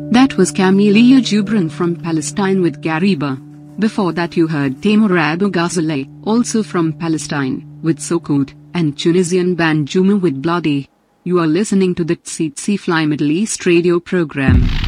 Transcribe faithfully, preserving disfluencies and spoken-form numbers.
That was Camelia Gibran from Palestine with Gariba. Before that you heard Taimour Abou Ghazaleh, also from Palestine, with Sukut, and Tunisian band Juma with Bloody. You are listening to the Tsitsi Fly Middle East radio program.